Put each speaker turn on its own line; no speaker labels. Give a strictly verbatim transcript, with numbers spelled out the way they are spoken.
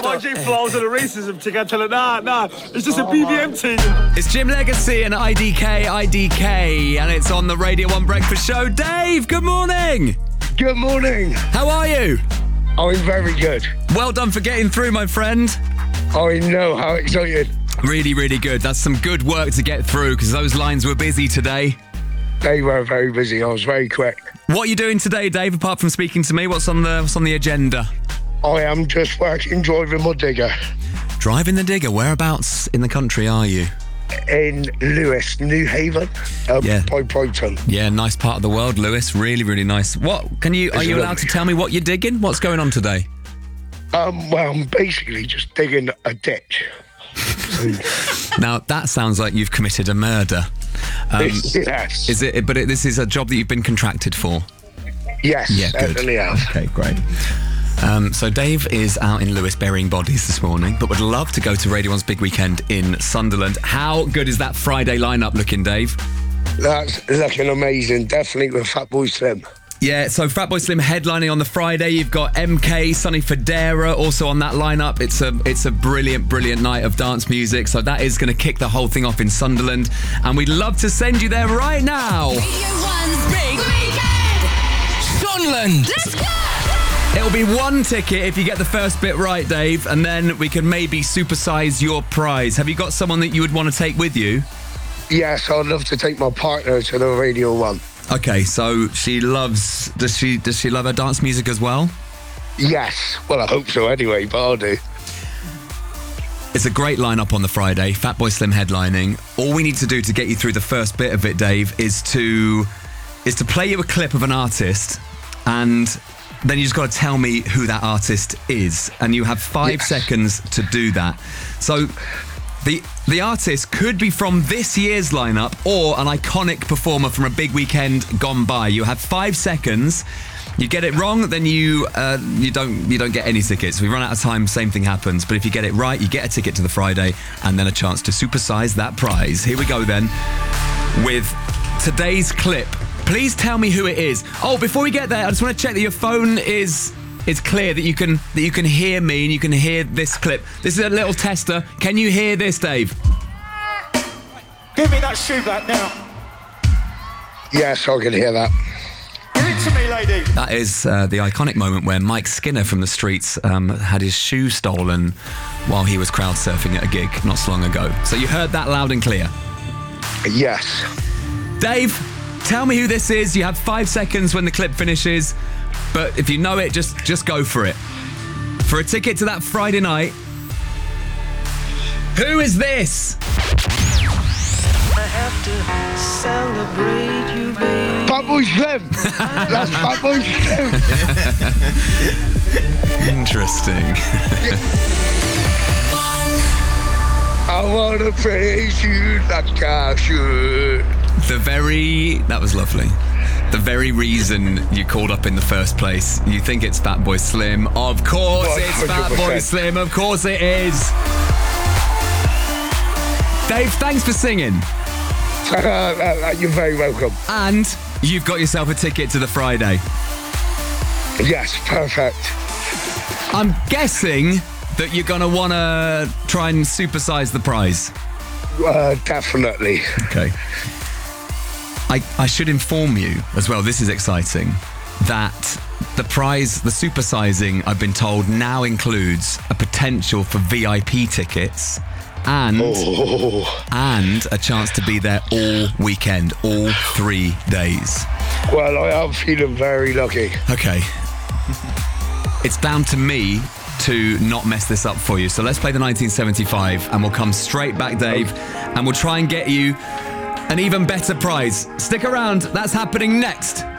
My G flows and the racism ticket. I tell her, nah, nah, it's just a B B M team.
It's Jim Legacy and I D K, I D K, and it's on the Radio one Breakfast Show. Dave, good morning.
Good morning.
How are you?
I'm very good.
Well done for getting through, my friend.
I know, how excited.
Really, really good. That's some good work to get through because those lines were busy today.
They were very busy. I was very quick.
What are you doing today, Dave, apart from speaking to me? What's on the, what's on the agenda?
I am just working, driving my digger.
Driving the digger. Whereabouts in the country are you?
In Lewis, New Haven, uh,
Yeah.
by Brighton.
Yeah, nice part of the world, Lewis. Really, really nice. What can you? Are you allowed to tell me what you're digging? What's going on today?
Um, well, I'm basically just digging a ditch.
Now that sounds like you've committed a murder. Um,
yes.
Is it? But it, this is a job that you've been contracted for.
Yes,
Yeah, good.
definitely have.
Okay, great. Um, so Dave is out in Lewis burying bodies this morning, but would love to go to Radio one's big weekend in Sunderland. How good is that Friday lineup looking, Dave?
That's looking amazing, definitely with Fatboy Slim.
Yeah, so Fatboy Slim headlining on the Friday. You've got M K, Sonny Fodera also on that lineup. It's a it's a brilliant, brilliant night of dance music. So that is going to kick the whole thing off in Sunderland, and we'd love to send you there right now.
Radio one's big weekend.
Sunderland.
Let's go.
It'll be one ticket if you get the first bit right, Dave, and then we can maybe supersize your prize. Have you got someone that you would want to take with you?
Yes, I'd love to take my partner to the Radio one.
Okay, so she loves... Does she Does she love her dance music as well?
Yes. Well, I hope so anyway, but I'll do.
It's a great lineup on the Friday. Fatboy Slim headlining. All we need to do to get you through the first bit of it, Dave, is to is to play you a clip of an artist, and then you just got to tell me who that artist is, and you have five
Yes.
seconds to do that. So the the artist could be from this year's lineup or an iconic performer from a big weekend gone by. You have five seconds. You get it wrong, then you uh, you don't you don't get any tickets. If we run out of time, same thing happens. But if you get it right, you get a ticket to the Friday and then a chance to supersize that prize. Here we go then with today's clip. Please tell me who it is. Oh, before we get there, I just want to check that your phone is is clear, that you can that you can hear me and you can hear this clip. This is a little tester. Can you hear this, Dave?
Give me that shoe back now.
Yes, I can hear that.
Give it to me, lady.
That is uh, the iconic moment where Mike Skinner from the Streets um, had his shoe stolen while he was crowd surfing at a gig not so long ago. So you heard that loud and clear.
Yes.
Dave, tell me who this is. You have five seconds when the clip finishes, but if you know it, just just go for it. For a ticket to that Friday night, who is this?
I have to celebrate you, baby.
Fatboy Slim. That's Fatboy Slim.
Interesting.
I want to praise you like I should.
The very... That was lovely. The very reason you called up in the first place. You think it's Fatboy Slim. Of course it's Fatboy Slim. Of course it is. Dave, thanks for singing.
Uh, uh, you're very welcome.
And you've got yourself a ticket to the Friday.
Yes, perfect.
I'm guessing that you're going to want to try and supersize the prize.
Uh, definitely.
Okay. I, I should inform you as well, this is exciting, that the prize, the supersizing, I've been told, now includes a potential for V I P tickets and
Oh.
and a chance to be there all weekend, all three days.
Well, I am feeling very lucky.
Okay. It's down to me to not mess this up for you. So let's play the nineteen seventy-five and we'll come straight back, Dave, and we'll try and get you an even better prize. Stick around. That's happening next.